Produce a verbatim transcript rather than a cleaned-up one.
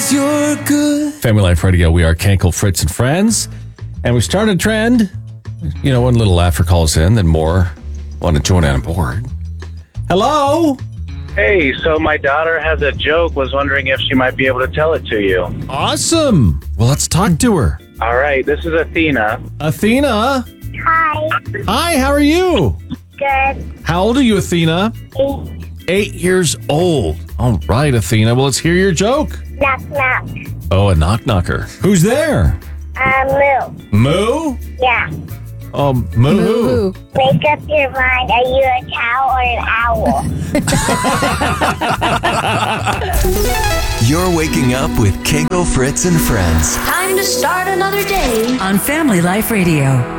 'cause you're good. Family Life Radio, we are Kenkel, Fritz, and Friends. And we started a trend. You know, one little laugher calls in, then more want to join on board. Hello? Hey, so my daughter has a joke, was wondering if she might be able to tell it to you. Awesome. Well, let's talk to her. All right, this is Athena. Athena? Hi. Hi, how are you? Good. How old are you, Athena? Eight. Eight years old. All right, Athena. Well, let's hear your joke. Knock, knock. Oh, a knock knocker. Who's there? Uh, moo. Moo? Yeah. Oh, moo. Moo. Make up your mind. Are you a cow or an owl? You're waking up with Kenkel, Fritz, and Friends. Time to start another day On Family Life Radio.